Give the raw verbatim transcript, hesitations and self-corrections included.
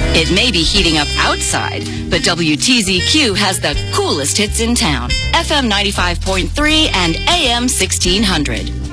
It may be heating up outside, but W T Z Q has the coolest hits in town. F M ninety-five point three and A M sixteen hundred.